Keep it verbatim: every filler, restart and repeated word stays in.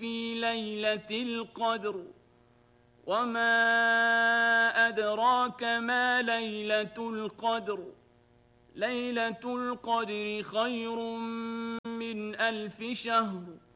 في ليلة القدر وما أدراك ما ليلة القدر ليلة القدر خير من ألف شهر